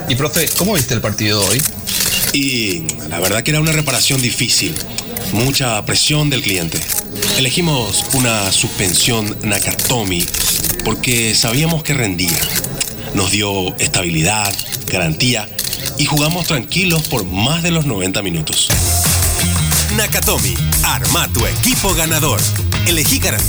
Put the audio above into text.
Y profe, ¿cómo viste el partido de hoy? Y la verdad que era una reparación difícil. Mucha presión del cliente. Elegimos una suspensión Nakatomi porque sabíamos que rendía. Nos dio estabilidad, garantía y jugamos tranquilos por más de los 90 minutos. Nakatomi, arma tu equipo ganador. Elegí garantía.